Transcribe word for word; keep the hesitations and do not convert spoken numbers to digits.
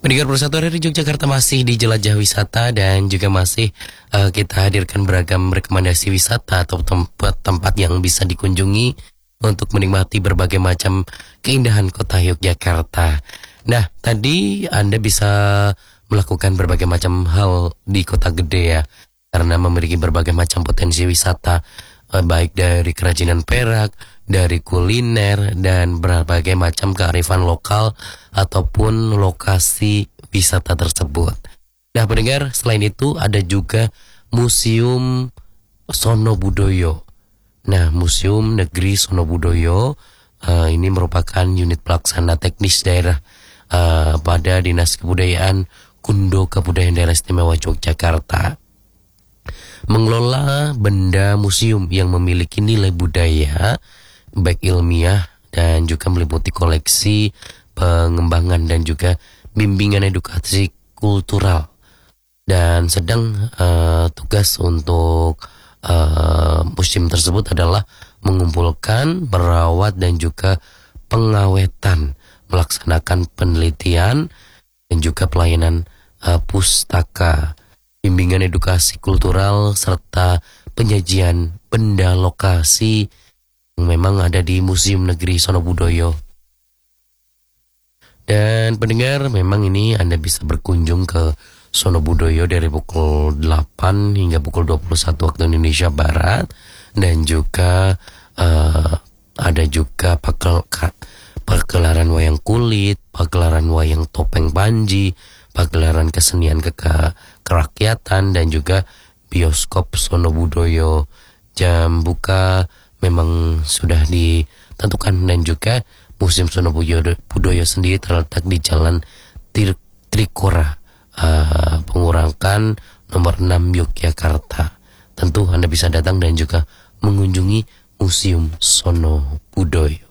Pendengar Bersatu dari Yogyakarta masih di Jelajah Wisata dan juga masih uh, kita hadirkan beragam rekomendasi wisata atau tempat-tempat yang bisa dikunjungi untuk menikmati berbagai macam keindahan kota Yogyakarta. Nah, tadi Anda bisa melakukan berbagai macam hal di kota gede ya, karena memiliki berbagai macam potensi wisata, uh, baik dari kerajinan perak, dari kuliner, dan berbagai macam kearifan lokal ataupun lokasi wisata tersebut. Nah pendengar, selain itu ada juga Museum Sono Budoyo. Nah Museum Negeri Sono Budoyo uh, ini merupakan unit pelaksana teknis daerah uh, pada Dinas Kebudayaan Kundo Kebudayaan Daerah Istimewa Yogyakarta. Mengelola benda museum yang memiliki nilai budaya baik ilmiah dan juga meliputi koleksi, pengembangan dan juga bimbingan edukasi kultural. Dan sedang uh, tugas untuk uh, museum tersebut adalah mengumpulkan, merawat dan juga pengawetan, melaksanakan penelitian dan juga pelayanan uh, pustaka, bimbingan edukasi kultural serta penyajian benda lokasi memang ada di Museum Negeri Sono Budoyo. Dan pendengar, memang ini Anda bisa berkunjung ke Sono Budoyo dari pukul delapan hingga pukul dua puluh satu waktu Indonesia Barat. Dan juga uh, ada juga pakel, pagelaran wayang kulit, pagelaran wayang topeng panji, pagelaran kesenian keka, kerakyatan, dan juga bioskop Sono Budoyo. Jam buka memang sudah ditentukan, dan juga Museum Sono Budoyo sendiri terletak di Jalan Tir Trikora, uh, Pengurangan nomor enam Yogyakarta. Tentu Anda bisa datang dan juga mengunjungi Museum Sono Budoyo.